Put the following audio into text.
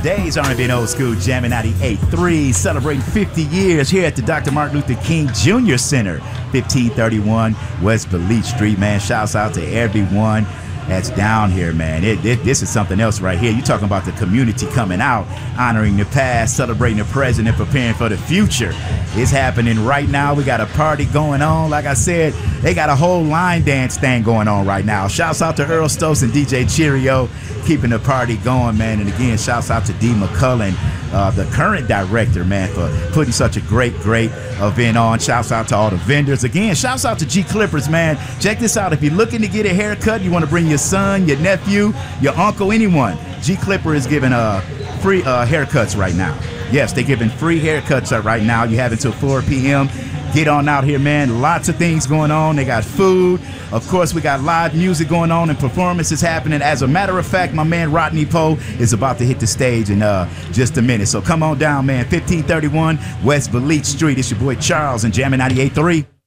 Today's R&B and Old School Jamming 98.3, celebrating 50 years here at the Dr. Martin Luther King Jr. Center, 1531 West Beliche Street, man. Shouts out to everyone that's down here, man. This is something else right here. You're talking about the community coming out, honoring the past, celebrating the present, and preparing for the future. It's happening right now. We got a party going on. Like I said, they got a whole line dance thing going on right now. Shouts out to Earl Stokes and DJ Cheerio, keeping the party going, man. And again, shouts out to D. McCullen, the current director, man, for putting such a great event on. Shouts out to all the vendors. Again, shouts out to G Clippers, man. Check this out. If you're looking to get a haircut, you want to bring your son, your nephew, your uncle, anyone, G Clipper is giving free haircuts right now. Yes, they're giving free haircuts right now. You have until 4 p.m. Get on out here, man. Lots of things going on. They got food. Of course, we got live music going on and performances happening. As a matter of fact, my man Rodney Poe is about to hit the stage in just a minute. So come on down, man. 1531 West Beliche Street. It's your boy Charles and Jamming 98.3.